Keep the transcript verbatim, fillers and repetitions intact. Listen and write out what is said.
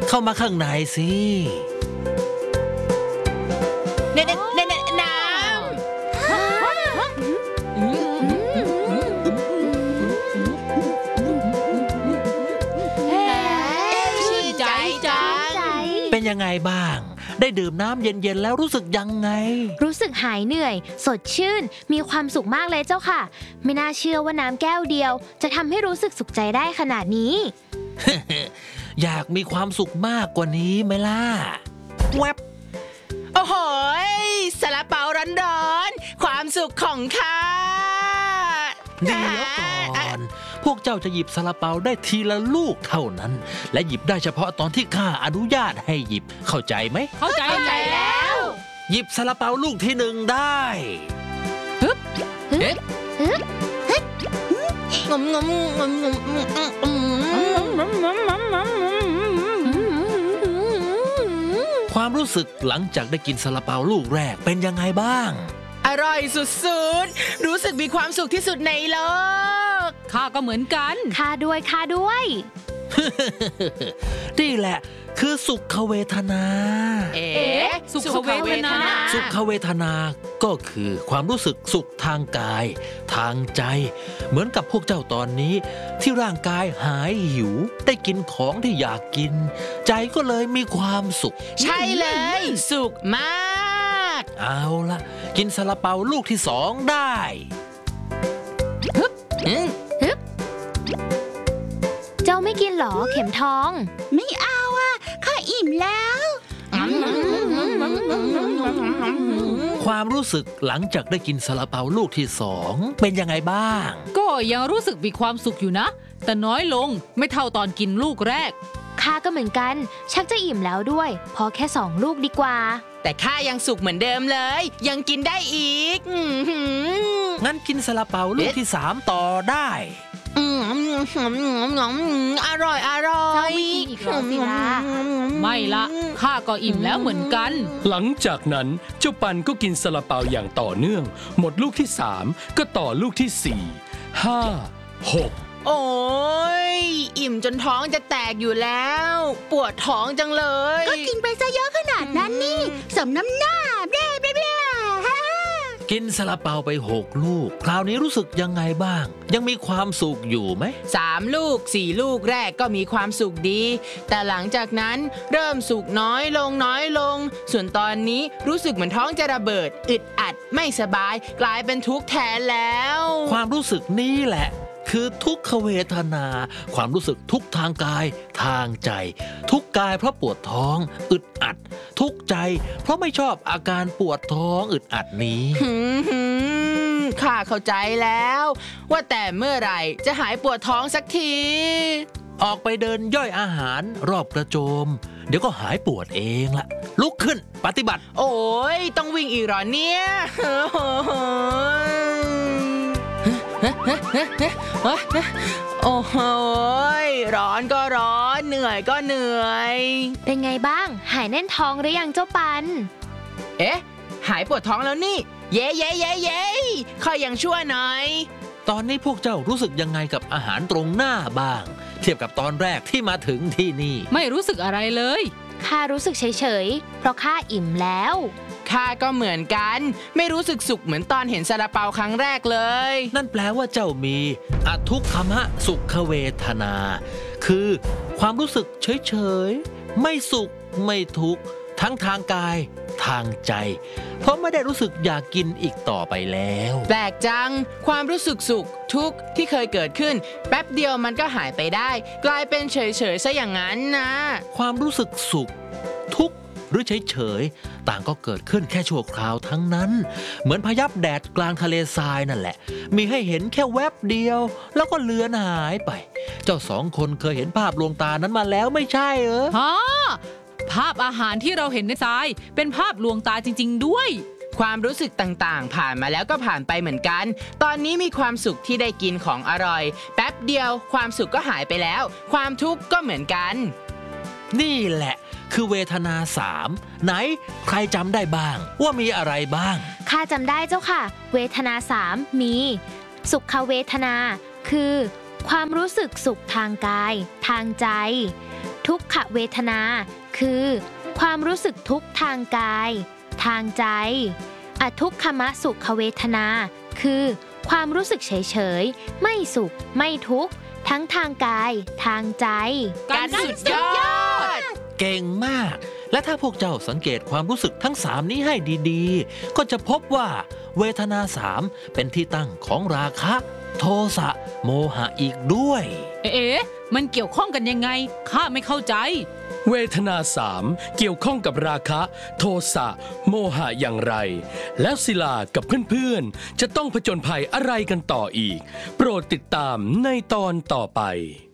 เข้ามาข้างในสิเน่เน่เน่น้ำชื่นใจจังเป็นยังไงบ้างได้ดื่มน้ำเย็นๆแล้วรู้สึกยังไงรู้สึกหายเหนื่อยสดชื่นมีความสุขมากเลยเจ้าค่ะไม่น่าเชื่อว่าน้ำแก้วเดียวจะทำให้รู้สึกสุขใจได้ขนาดนี้อยากมีความสุขมากกว่านี้ไหมล่ะแวบโอ้โหซาลาเปาร้อนๆความสุขของข้าเดี๋ยวก่อนพวกเจ้าจะหยิบซาลาเปาได้ทีละลูกเท่านั้นและหยิบได้เฉพาะตอนที่ข้าอนุญาตให้หยิบเข้าใจไหมเข้าใจแล้วหยิบซาลาเปาลูกที่หนึ่งได้ฮึบฮึบฮึบฮึบงมงมงมงมความรู้สึกหลังจากได้กินซาลาเปาลูกแรกเป็นยังไงบ้างอร่อยสุดๆรู้สึกมีความสุขที่สุดในโลกข้าก็เหมือนกันข้าด้วยข้าด้วยนี่แหละคือสุขเวทนาเอ๊ะสุขเวทนาสุขเวทนาก็คือความรู้สึกสุขทางกายทางใจเหมือนกับพวกเจ้าตอนนี้ที่ร่างกายหายหิวได้กินของที่อยากกินใจก็เลยมีความสุขใช่เลยสุขมากเอาละกินซาลาเปาลูกที่สองได้ฮึบฮึบเจ้าไม่กินหรอเข็มทองไม่เอาอ่ะข้าอิ่มแล้วความรู้สึกหลังจากได้กินซาลาเปาลูกที่สองเป็นยังไงบ้างก็ยังรู้สึกมีความสุขอยู่นะแต่น้อยลงไม่เท่าตอนกินลูกแรกข้าก็เหมือนกันชักจะอิ่มแล้วด้วยพอแค่สองลูกดีกว่าแต่ข้ายังสุขเหมือนเดิมเลยยังกินได้อีกงั้นกินซาลาเปาลูกที่สามต่อได้อร่อยอร่อยเจ้าไม่กินอีกหรอสิล่ะไม่ละข้าก็อิ่มแล้วเหมือนกันหลังจากนั้นเจ้าปันก็กินซาลาเปาอย่างต่อเนื่องหมดลูกที่สามก็ต่อลูกที่สี่ห้าหกโอ้ยอิ่มจนท้องจะแตกอยู่แล้วปวดท้องจังเลยก็กินไปซะเยอะขนาดนั้นนี่สมน้ำหน้าเบ้เบ้เบ้กินซาลาเปาไปหกลูกคราวนี้รู้สึกยังไงบ้างยังมีความสุขอยู่ไหมสามลูกสี่ลูกแรกก็มีความสุขดีแต่หลังจากนั้นเริ่มสุขน้อยลงน้อยลงส่วนตอนนี้รู้สึกเหมือนท้องจะระเบิดอึดอัดไม่สบายกลายเป็นทุกข์แทนแล้วความรู้สึกนี้แหละคือทุกขเวทนาความรู้สึกทุกทางกายทางใจทุกกายเพราะปวดท้องอึดอัดทุกใจเพราะไม่ชอบอาการปวดท้องอึดอัดนี้ข้าเข้าใจแล้วว่าแต่เมื่อไหร่จะหายปวดท้องสักทีออกไปเดินย่อยอาหารรอบกระโจมเดี๋ยวก็หายปวดเองละลุกขึ้นปฏิบัติโอ้ยต้องวิ่งอีกเหรอเนี่ยโอ้โหร้อนก็ร้อนเหนื่อยก็เหนื่อยเป็นไงบ้างหายแน่นท้องหรือยังเจ้าปันเอ๊ะหายปวดท้องแล้วนี่เย้เย้เย้เย้ข้ายังชั่วหน่อยตอนนี้พวกเจ้ารู้สึกยังไงกับอาหารตรงหน้าบ้างเทียบกับตอนแรกที่มาถึงที่นี่ไม่รู้สึกอะไรเลยข้ารู้สึกเฉยๆเพราะข้าอิ่มแล้วข้าก็เหมือนกันไม่รู้สึกสุขเหมือนตอนเห็นซาลาเปาครั้งแรกเลยนั่นแปลว่าเจ้ามีอทุกขมะสุขเวทนาคือความรู้สึกเฉยๆไม่สุขไม่ทุกข์ทั้งทางกายทางใจเพราะไม่ได้รู้สึกอยากกินอีกต่อไปแล้วแปลกจังความรู้สึกสุขทุกข์ที่เคยเกิดขึ้นแป๊บเดียวมันก็หายไปได้กลายเป็นเฉยๆซะอย่างนั้นนะความรู้สึกสุขทุกข์หรือเฉยๆต่างก็เกิดขึ้นแค่ชั่วคราวทั้งนั้นเหมือนพยับแดดกลางทะเลทรายนั่นแหละมีให้เห็นแค่แวบเดียวแล้วก็เลือนหายไปเจ้าสองคนเคยเห็นภาพลวงตานั้นมาแล้วไม่ใช่เหรอฮะภาพอาหารที่เราเห็นในทรายเป็นภาพลวงตาจริงๆด้วยความรู้สึกต่างๆผ่านมาแล้วก็ผ่านไปเหมือนกันตอนนี้มีความสุขที่ได้กินของอร่อยแป๊บเดียวความสุขก็หายไปแล้วความทุกข์ก็เหมือนกันนี่แหละคือเวทนาสามไหนใครจำได้บ้างว่ามีอะไรบ้างข้าจำได้เจ้าค่ะเวทนาสามมีสุขเวทนาคือความรู้สึกสุขทางกายทางใจทุกขเวทนา คือ ความรู้สึกทุกข์ทางกาย ทางใจอทุกขมสุขเวทนา คือ ความรู้สึกเฉยๆไม่สุขไม่ทุกข์ทั้งทางกาย ทางใจการสุดยอดเก่งมาก และถ้าพวกเจ้าสังเกตความรู้สึกทั้งสามนี้ให้ดีๆ ก็จะพบว่าเวทนาสามเป็นที่ตั้งของราคะ โทสะโมหะอีกด้วยเอ๊ะมันเกี่ยวข้องกันยังไงข้าไม่เข้าใจเวทนาสามเกี่ยวข้องกับราคะ โทสะโมหะอย่างไร แล้วศิลากับเพื่อนๆจะต้องผจญภัยอะไรกันต่ออีก โปรดติดตามในตอนต่อไป